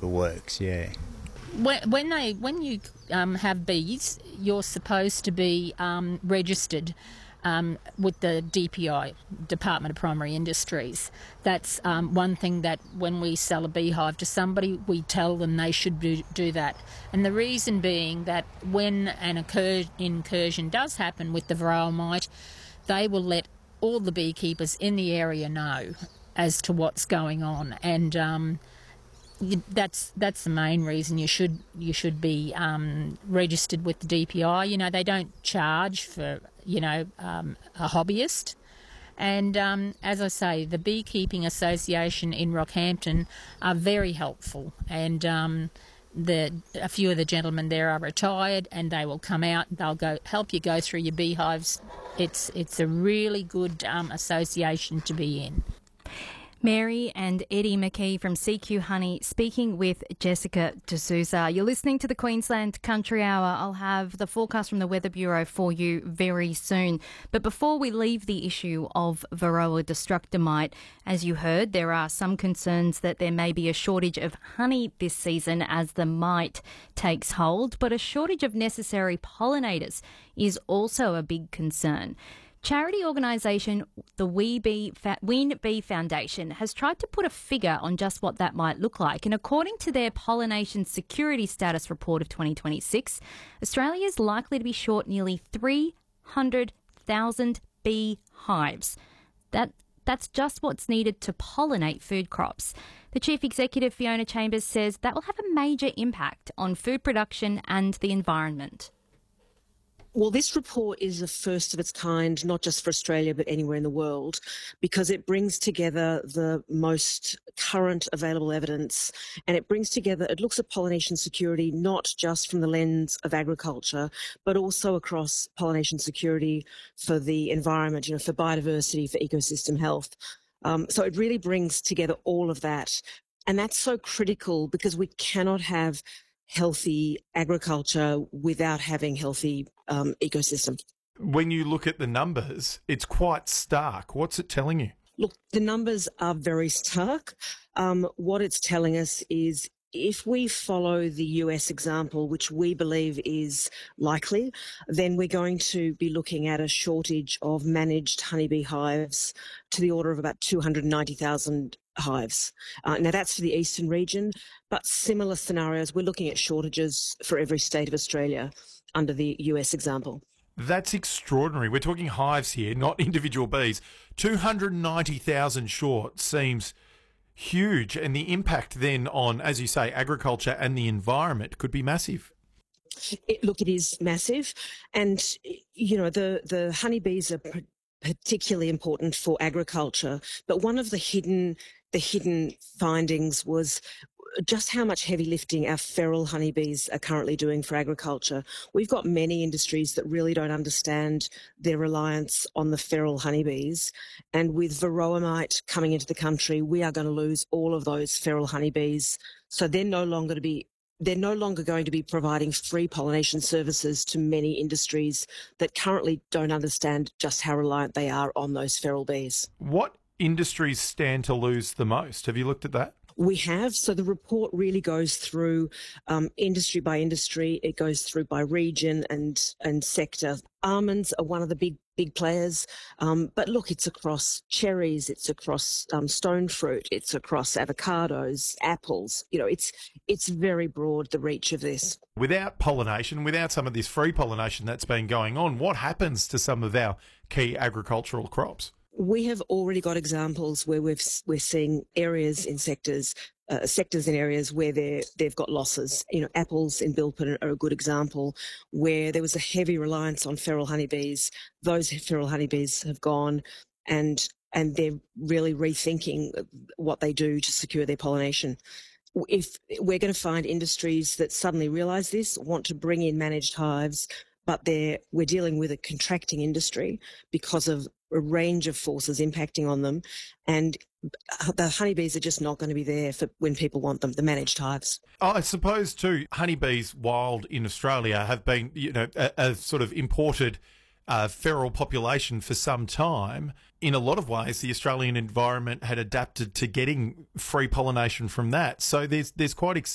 beekeeper works, yeah. When you have bees, you're supposed to be registered with the DPI, Department of Primary Industries. That's one thing that when we sell a beehive to somebody, we tell them they should do that. And the reason being that when an incursion does happen with the varroa mite, they will let all the beekeepers in the area know as to what's going on, and that's the main reason you should be registered with the DPI. You know, they don't charge for a hobbyist. And as I say, the Beekeeping Association in Rockhampton are very helpful, and a few of the gentlemen there are retired, and they will come out. They'll help you go through your beehives. It's a really good association to be in. Mary and Eddie McKee from CQ Honey speaking with Jessica D'Souza. You're listening to the Queensland Country Hour. I'll have the forecast from the Weather Bureau for you very soon. But before we leave the issue of Varroa destructor mite, as you heard, there are some concerns that there may be a shortage of honey this season as the mite takes hold, but a shortage of necessary pollinators is also a big concern. Charity organisation the Ween Bee Foundation has tried to put a figure on just what that might look like. And according to their Pollination Security Status Report of 2026, Australia is likely to be short nearly 300,000 bee hives. That's just what's needed to pollinate food crops. The Chief Executive, Fiona Chambers, says that will have a major impact on food production and the environment. Well, this report is a first of its kind, not just for Australia, but anywhere in the world, because it brings together the most current available evidence, and it looks at pollination security, not just from the lens of agriculture, but also across pollination security for the environment, for biodiversity, for ecosystem health. So it really brings together all of that. And that's so critical because we cannot have healthy agriculture without having healthy ecosystem. When you look at the numbers, it's quite stark. What's it telling you? Look, the numbers are very stark. What it's telling us is if we follow the US example, which we believe is likely, then we're going to be looking at a shortage of managed honeybee hives to the order of about 290,000 hives. Now, that's for the eastern region, but similar scenarios, we're looking at shortages for every state of Australia under the US example. That's extraordinary. We're talking hives here, not individual bees. 290,000 short seems huge, and the impact then on, as you say, agriculture and the environment could be massive. It is massive, and the honeybees are particularly important for agriculture. But one of the hidden findings was just how much heavy lifting our feral honeybees are currently doing for agriculture. We've got many industries that really don't understand their reliance on the feral honeybees. And with varroa mite coming into the country, we are going to lose all of those feral honeybees. So they're no longer going to be providing free pollination services to many industries that currently don't understand just how reliant they are on those feral bees. What industries stand to lose the most? Have you looked at that? We have. So the report really goes through industry by industry. It goes through by region and sector. Almonds are one of the big players. But look, it's across cherries, it's across stone fruit, it's across avocados, apples. It's very broad, the reach of this. Without pollination, without some of this free pollination that's been going on, what happens to some of our key agricultural crops? We have already got examples where we're seeing areas in sectors in areas where they've got losses. Apples in Bilpin are a good example where there was a heavy reliance on feral honeybees. Those feral honeybees have gone, and they're really rethinking what they do to secure their pollination. If we're going to find industries that suddenly realise this, want to bring in managed hives, but we're dealing with a contracting industry because of a range of forces impacting on them, and the honeybees are just not going to be there for when people want them, the managed hives. I suppose too, honeybees wild in Australia have been, a sort of imported feral population for some time. In a lot of ways, the Australian environment had adapted to getting free pollination from that. So there's quite